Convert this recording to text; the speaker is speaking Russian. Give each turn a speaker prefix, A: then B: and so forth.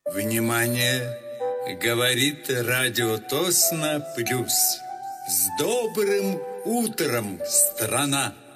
A: Внимание! Говорит радио Тосно Плюс. С добрым утром, страна!